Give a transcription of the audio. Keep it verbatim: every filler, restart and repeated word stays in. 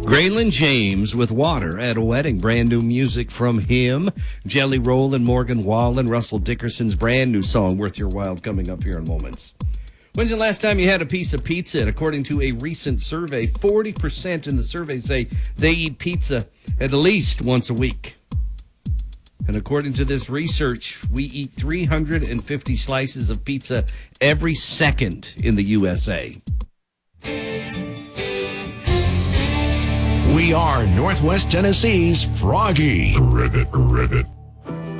Graylin James with Water at a Wedding. Brand new music from him. Jelly Roll and Morgan Wallen. Russell Dickerson's brand new song, Worth Your While, coming up here in moments. When's the last time you had a piece of pizza? And according to a recent survey, forty percent in the survey say they eat pizza at least once a week. And according to this research, we eat three hundred fifty slices of pizza every second in the U S A. We are Northwest Tennessee's Froggy. Ribbit, ribbit.